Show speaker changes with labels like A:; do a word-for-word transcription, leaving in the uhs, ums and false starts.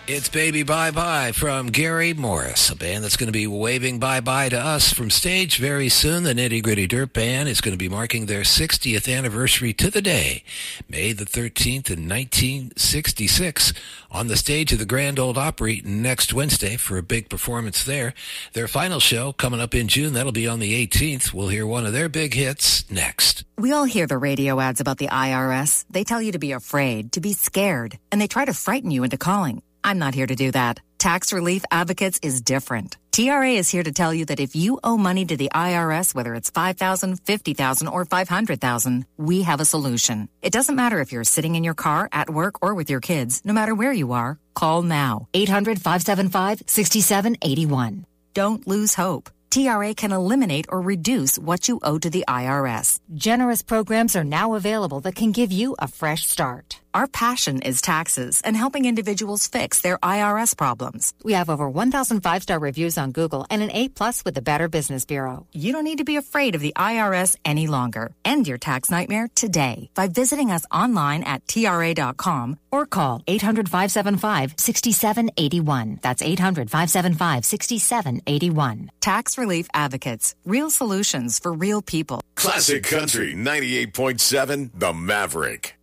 A: It's Baby Bye Bye from Gary Morris, a band that's going to be waving bye-bye to us from stage very soon. The Nitty Gritty Dirt Band is going to be marking their sixtieth anniversary to the day, May the thirteenth in nineteen sixty-six, on the stage of the Grand Ole Opry next Wednesday for a big performance there. Their final show coming up in June, that'll be on the eighteenth. We'll hear one of their big hits next.
B: We all hear the radio ads about the I R S. They tell you to be afraid, to be scared, and they try to frighten you into calling. I'm not here to do that. Tax Relief Advocates is different. T R A is here to tell you that if you owe money to the I R S, whether it's five thousand dollars, fifty thousand dollars, or five hundred thousand dollars, we have a solution. It doesn't matter if you're sitting in your car, at work, or with your kids. No matter where you are, call now. eight hundred, five seven five, six seven eight one. Don't lose hope. T R A can eliminate or reduce what you owe to the I R S.
C: Generous programs are now available that can give you a fresh start.
B: Our passion is taxes and helping individuals fix their I R S problems.
C: We have over one thousand five-star reviews on Google and an A plus with the Better Business Bureau.
B: You don't need to be afraid of the I R S any longer. End your tax nightmare today by visiting us online at T R A dot com
C: or call eight hundred, five seven five, six seven eight one. That's eight hundred, five seven five, six seven eight one.
B: Tax Relief Advocates. Real solutions for real people.
D: Classic Country ninety-eight point seven, The Maverick.